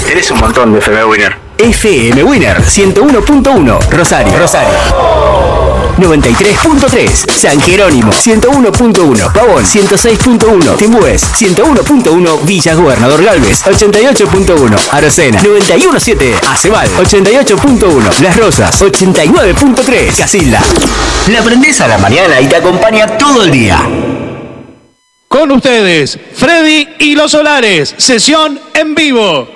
Eres un montón de FM Winner. FM Winner 101.1 Rosario. 93.3 San Jerónimo, 101.1 Pavón, 106.1 Timbúes, 101.1 Villa Gobernador Galvez, 88.1 Arocena, 91.7 Aceval, 88.1 Las Rosas, 89.3 Casilda. La aprendés a la mañana y te acompaña todo el día. Con ustedes, Freddy y los Solares, sesión en vivo.